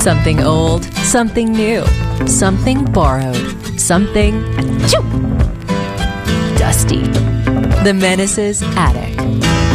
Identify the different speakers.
Speaker 1: Something old, something new, something borrowed, something dusty. The Menace's Attic.